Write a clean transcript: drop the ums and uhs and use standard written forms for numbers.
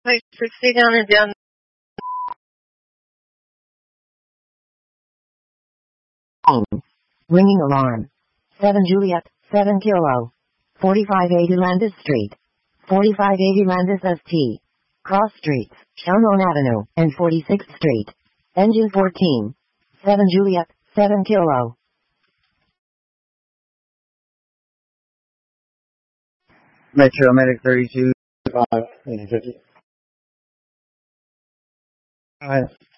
Wait, 60 down and down. Ringing alarm. 7 Juliet, 7 Kilo. 4580 Landis Street. 4580 Landis ST. Cross Streets, Shamron Avenue, and 46th Street. Engine 14. 7 Juliet, 7 Kilo. Metro Medic 32, 5, 50. Alright.